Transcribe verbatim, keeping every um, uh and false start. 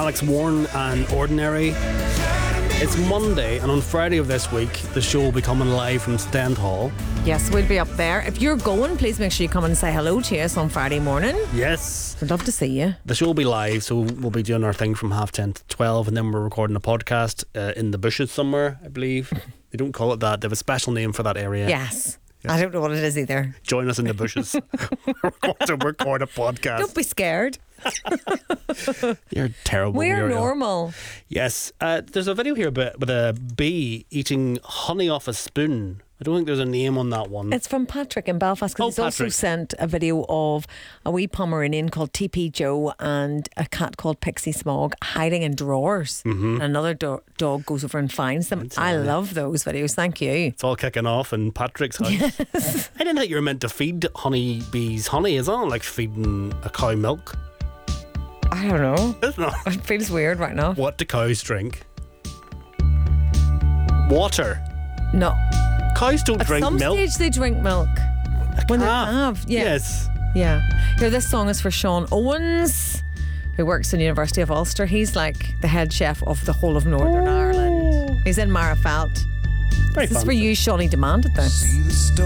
Alex Warren and Ordinary. It's Monday, and on Friday of this week, the show will be coming live from Stendhal. Yes, we'll be up there. If you're going, please make sure you come and say hello to us on Friday morning. Yes. We'd love to see you. The show will be live, so we'll be doing our thing from half ten to twelve, and then we're recording a podcast uh, in the bushes somewhere, I believe. They don't call it that. They have a special name for that area. Yes. Yes. I don't know what it is either. Join us in the bushes. We're going to record a podcast. Don't be scared. You're terrible. We're Muriel. normal. Yes. Uh, there's a video here about, with a bee eating honey off a spoon. I don't think there's a name on that one. It's from Patrick in Belfast, because Oh, he's also Patrick. sent a video of a wee Pomeranian called T P Joe and a cat called Pixie Smog hiding in drawers. Mm-hmm. And another do- dog goes over and finds them. I love those videos. Thank you. It's all kicking off in Patrick's house. Yes. I didn't think you were meant to feed honey bees honey. Is that like feeding a cow milk? I don't know. It's not. It feels weird right now. What do cows drink? Water. No. Cows don't At drink some milk. stage they drink milk. When they have. Yeah. Yes. Yeah. Here, this song is for Sean Owens, who works in the University of Ulster. He's like the head chef of the whole of Northern Ireland. He's in Marafelt. Very This is fun. for you, Shawnee demanded this. See the